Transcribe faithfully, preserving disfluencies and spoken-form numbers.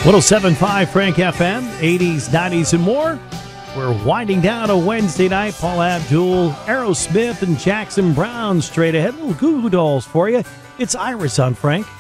oh seven point five Frank F M, eighties, nineties, and more. We're winding down a Wednesday night. Paul Abdul, Aerosmith, and Jackson Brown straight ahead. Little Goo Goo Dolls for you. It's Iris on Frank.